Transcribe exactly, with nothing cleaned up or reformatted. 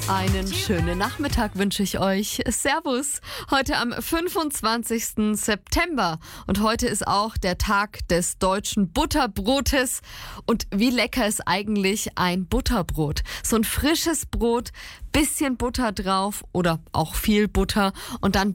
Einen schönen Nachmittag wünsche ich euch. Servus. Heute am fünfundzwanzigsten September. Und heute ist auch der Tag des deutschen Butterbrotes. Und wie lecker ist eigentlich ein Butterbrot? So ein frisches Brot, bisschen Butter drauf oder auch viel Butter und dann